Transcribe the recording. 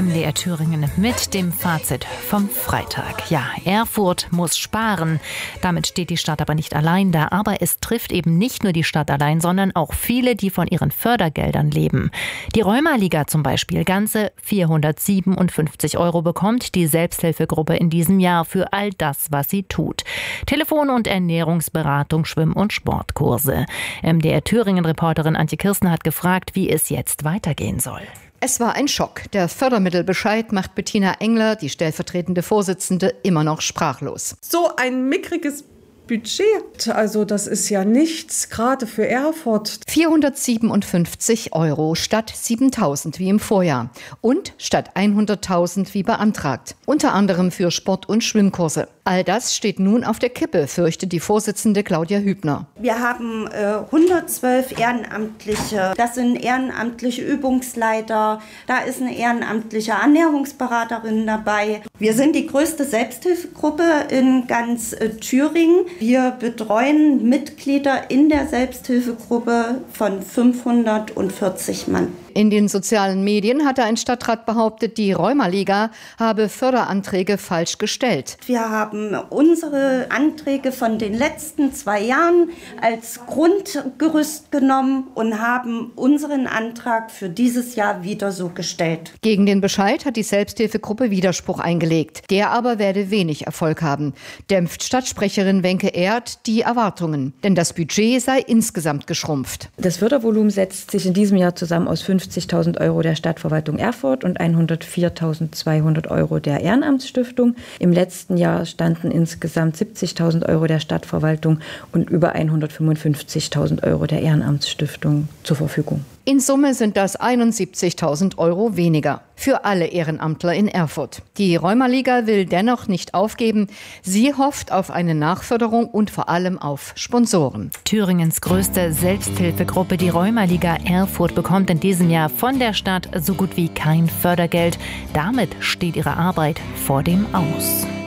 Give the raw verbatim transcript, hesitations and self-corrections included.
M D R Thüringen mit dem Fazit vom Freitag. Ja, Erfurt muss sparen. Damit steht die Stadt aber nicht allein da. Aber es trifft eben nicht nur die Stadt allein, sondern auch viele, die von ihren Fördergeldern leben. Die Rheuma-Liga zum Beispiel ganze vierhundertsiebenundfünfzig Euro bekommt die Selbsthilfegruppe in diesem Jahr für all das, was sie tut. Telefon- und Ernährungsberatung, Schwimm- und Sportkurse. M D R Thüringen-Reporterin Antje Kirsten hat gefragt, wie es jetzt weitergehen soll. Es war ein Schock. Der Fördermittelbescheid macht Bettina Engler, die stellvertretende Vorsitzende, immer noch sprachlos. So ein mickriges Budget. Also das ist ja nichts, gerade für Erfurt. vierhundertsiebenundfünfzig Euro statt siebentausend wie im Vorjahr und statt hunderttausend wie beantragt. Unter anderem für Sport- und Schwimmkurse. All das steht nun auf der Kippe, fürchtet die Vorsitzende Claudia Hübner. Wir haben äh, hundertzwölf Ehrenamtliche. Das sind ehrenamtliche Übungsleiter. Da ist eine ehrenamtliche Ernährungsberaterin dabei. Wir sind die größte Selbsthilfegruppe in ganz äh, Thüringen. Wir betreuen Mitglieder in der Selbsthilfegruppe von fünfhundertvierzig Mann. In den sozialen Medien hatte ein Stadtrat behauptet, die Rheuma-Liga habe Förderanträge falsch gestellt. Wir haben unsere Anträge von den letzten zwei Jahren als Grundgerüst genommen und haben unseren Antrag für dieses Jahr wieder so gestellt. Gegen den Bescheid hat die Selbsthilfegruppe Widerspruch eingelegt. Der aber werde wenig Erfolg haben, dämpft Stadtsprecherin Wenke Erd die Erwartungen. Denn das Budget sei insgesamt geschrumpft. Das Fördervolumen setzt sich in diesem Jahr zusammen aus fünfzigtausend Euro der Stadtverwaltung Erfurt und hundertviertausendzweihundert Euro der Ehrenamtsstiftung. Im letzten Jahr standen insgesamt siebzigtausend Euro der Stadtverwaltung und über hundertfünfundfünfzigtausend Euro der Ehrenamtsstiftung zur Verfügung. In Summe sind das einundsiebzigtausend Euro weniger für alle Ehrenamtler in Erfurt. Die Rheuma-Liga will dennoch nicht aufgeben. Sie hofft auf eine Nachförderung und vor allem auf Sponsoren. Thüringens größte Selbsthilfegruppe, die Rheuma-Liga Erfurt, bekommt in diesem Jahr von der Stadt so gut wie kein Fördergeld. Damit steht ihre Arbeit vor dem Aus.